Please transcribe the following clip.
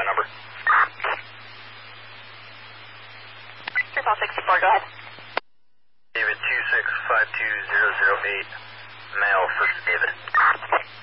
number. Airport 64, go ahead. David 2652008, male, first David.